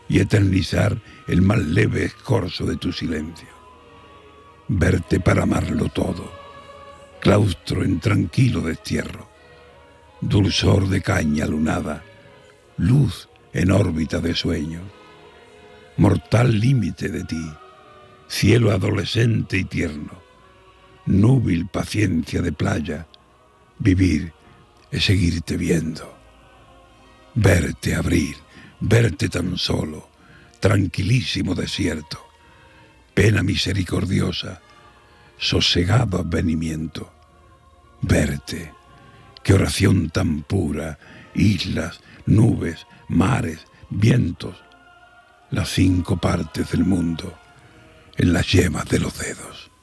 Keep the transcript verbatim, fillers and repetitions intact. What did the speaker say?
y eternizar el más leve escorzo de tu silencio. Verte para amarlo todo, claustro en tranquilo destierro, dulzor de caña lunada, luz en órbita de sueño, mortal límite de ti, cielo adolescente y tierno, núbil paciencia de playa, vivir es seguirte viendo, verte abrir, verte tan solo, tranquilísimo desierto, pena misericordiosa, sosegado advenimiento, verte, qué oración tan pura, islas, nubes, mares, vientos, las cinco partes del mundo en las yemas de los dedos.